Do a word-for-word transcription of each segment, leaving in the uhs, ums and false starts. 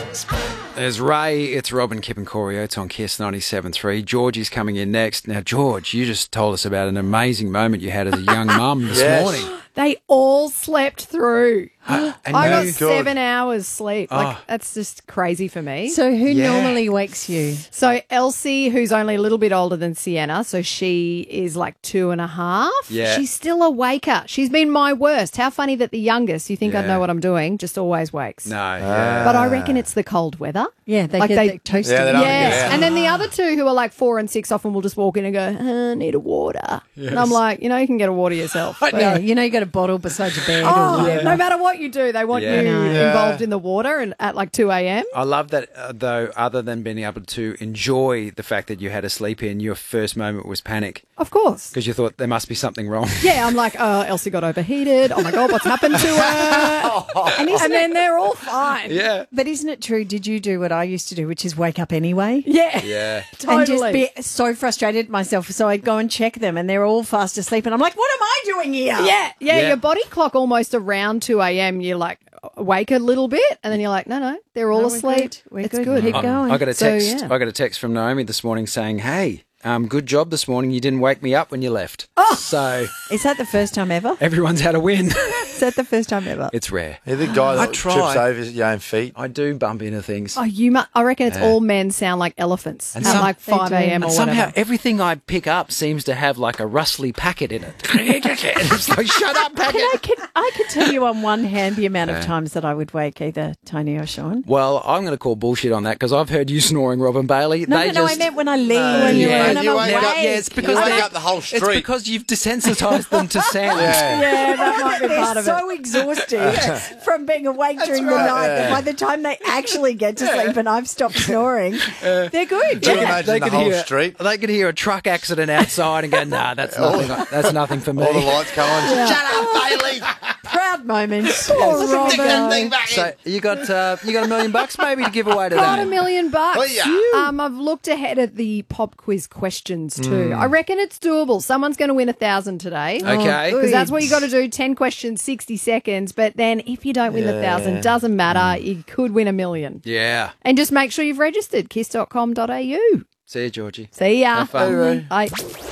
There's Ray, it's Robin, Kip and Corey Oates on Kiss ninety-seven point three. Georgie's coming in next. Now, George, you just told us about an amazing moment you had as a young mum this Yes. morning. They all slept through. Uh, and I got you- seven hours sleep. Like, Oh. that's just crazy for me. So who Yeah. normally wakes you? So Elsie, who's only a little bit older than Sienna, so she is like two and a half. Yeah. She's still a waker. She's been my worst. How funny that the youngest, you think I'd Yeah. know what I'm doing, just always wakes. No, yeah. But I reckon it's the cold weather. Yeah, they Like get they- they, toasted. Yeah, they don't- Yes. Yeah. And then the other two who are like four and six often will just walk in and go, "Uh, I need a water. And I'm like, you know, you can get a water yourself. But- Yeah, you know you got a bottle beside your bed. Oh, or whatever. no matter what you do, they want Yeah. you Yeah. involved in the water and at like two a.m. I love that, uh, though, other than being able to enjoy the fact that you had a sleep in, your first moment was panic Of course. because you thought there must be something wrong. Yeah, I'm like, oh, Elsie got overheated. Oh my God, what's happened to her? and, and then they're all fine. Yeah. But isn't it true? Did you do what I used to do, which is wake up anyway? Yeah. Yeah. Totally. And just be so frustrated at myself. So I'd go and check them and they're all fast asleep. And I'm like, what am I doing here? yeah, yeah, Yeah. your body clock almost around two a.m. You're like awake a little bit, and then you're like, no, no, they're all No, we're asleep. good. We're it's good. good. Keep I, going. I got a So, text. yeah. I got a text from Naomi this morning saying, "Hey, um, good job this morning. You didn't wake me up when you left." Oh. So Is that the first time ever? everyone's had a win. Is that the first time ever? It's rare. You're the guy I that try. trips over your own feet. I do bump into things. Oh, you mu- I reckon it's Yeah. all men sound like elephants And at some- like They five do. a.m. or And somehow whatever. everything I pick up seems to have like a rustly packet in it. It's like, shut up, packet. I could, I could tell you on one hand the amount of times that I would wake either Tony or Sean. Well, I'm going to call bullshit on that because I've heard you snoring, Robin Bailey. No, they no, no, just, I meant when I leave. No, when yeah. you're when I'm You away. wake up- yeah, it's because you they- wake up the whole It's street. because you've desensitized them to sound. Yeah. yeah, that might be They're part of it. so exhausted from being awake during the right. night that Yeah. by the time they actually get to sleep and I've stopped snoring, they're good. Do you Yeah. imagine They the could whole hear street? They could hear a truck accident outside and go, "Nah, that's nothing. That's nothing for me." All the lights come on. Shut up, Bailey! Proud moments. Poor Stick that Robin. thing back in. So you got uh, you got a million bucks maybe to give away to Got them. a million bucks. Oh, yeah. Um, I've looked ahead at the pop quiz questions too. Hmm. I reckon it's doable. Someone's going to win a thousand today. Okay. Because that's what you got to do. Ten questions, sixty seconds. But then if you don't win the thousand, doesn't matter. You could win a million. Yeah. And just make sure you've registered. kiss dot com dot a u. See you, Georgie. See ya. Have fun. Bye.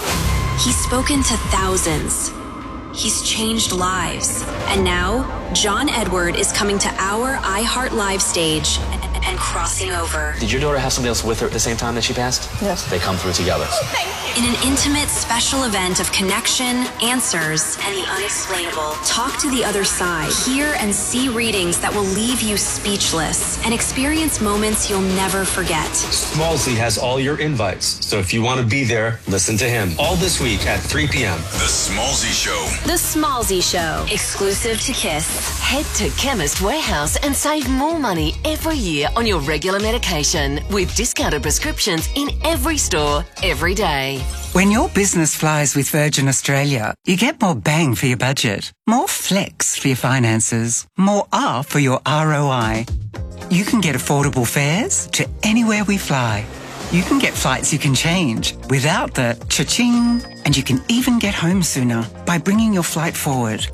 He's spoken to thousands. He's changed lives. And now, John Edward is coming to our iHeart Live stage and, and crossing over. Did your daughter have somebody else with her at the same time that she passed? Yes. They come through together. In an intimate special event of connection, answers, and the unexplainable. Talk to the other side. Hear and see readings that will leave you speechless and experience moments you'll never forget. Smallsy has all your invites, so if you want to be there, listen to him. All this week at three p.m. The Smallsy Show. The Smallsy Show, exclusive to Kiss. Head to Chemist Warehouse and save more money every year on your regular medication with discounted prescriptions in every store, every day. When your business flies with Virgin Australia, you get more bang for your budget, more flex for your finances, more R for your R O I. You can get affordable fares to anywhere we fly. You can get flights you can change without the cha-ching, and you can even get home sooner by bringing your flight forward.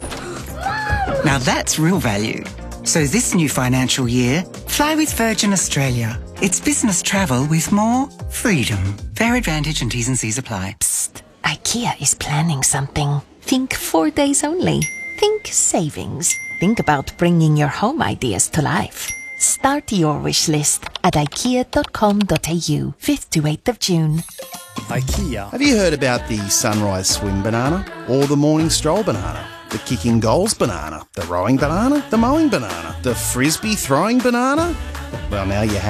Now that's real value. So this new financial year, fly with Virgin Australia. It's business travel with more freedom. Fair advantage and T's and C's apply. Psst, IKEA is planning something. Think four days only. Think savings. Think about bringing your home ideas to life. Start your wish list at ikea dot com dot a u, fifth to eighth of June. IKEA. Have you heard about the sunrise swim banana? Or the morning stroll banana? The kicking goals banana? The rowing banana? The mowing banana? The frisbee throwing banana? Well, now you have.